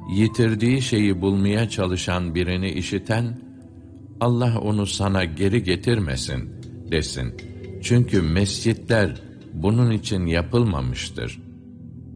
yitirdiği şeyi bulmaya çalışan birini işiten, Allah onu sana geri getirmesin desin. Çünkü mescitler bunun için yapılmamıştır.